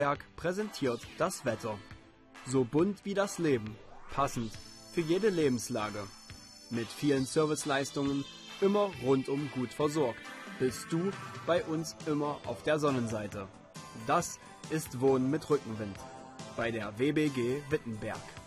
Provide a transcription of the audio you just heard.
Berg präsentiert das Wetter. So bunt wie das Leben, passend für jede Lebenslage. Mit vielen Serviceleistungen, immer rundum gut versorgt, bist du bei uns immer auf der Sonnenseite. Das ist Wohnen mit Rückenwind bei der WBG Wittenberg.